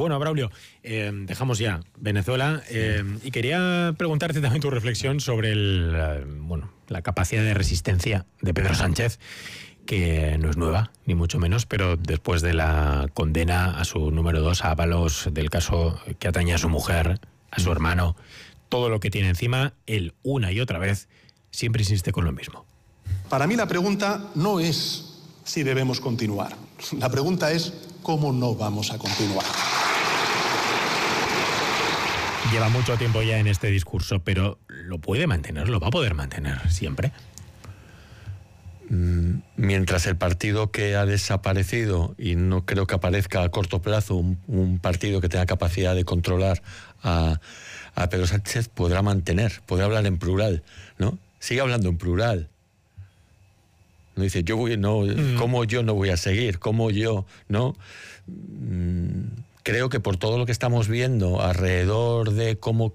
Bueno, Braulio, dejamos ya Venezuela y quería preguntarte también tu reflexión sobre la capacidad de resistencia de Pedro Sánchez, que no es nueva, ni mucho menos, pero después de la condena a su número 2, a Ábalos, del caso que atañe a su mujer, a su hermano, todo lo que tiene encima, él una y otra vez siempre insiste con lo mismo. Para mí la pregunta no es si debemos continuar. La pregunta es cómo no vamos a continuar. Lleva mucho tiempo ya en este discurso, pero ¿lo puede mantener? ¿Lo va a poder mantener siempre? Mientras el partido que ha desaparecido, y no creo que aparezca a corto plazo un partido que tenga capacidad de controlar a Pedro Sánchez, podrá mantener, podrá hablar en plural, ¿no? Sigue hablando en plural. No dice, ¿cómo yo no voy a seguir? ¿Cómo yo no? Creo que por todo lo que estamos viendo alrededor de cómo